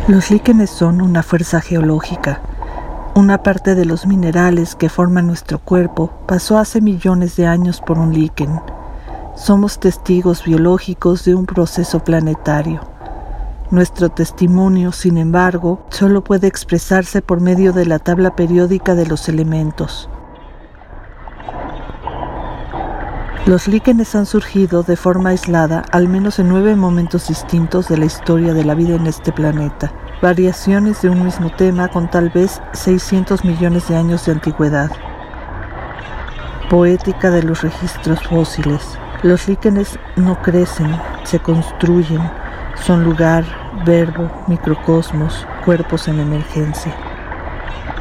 Los líquenes son una fuerza geológica. Una parte de los minerales que forman nuestro cuerpo pasó hace millones de años por un líquen. Somos testigos biológicos de un proceso planetario. Nuestro testimonio, sin embargo, solo puede expresarse por medio de la tabla periódica de los elementos. Los líquenes han surgido de forma aislada al menos en 9 momentos distintos de la historia de la vida en este planeta, variaciones de un mismo tema con tal vez 600 millones de años de antigüedad. Poética de los registros fósiles. Los líquenes no crecen, se construyen, son lugar, verbo, microcosmos, cuerpos en emergencia.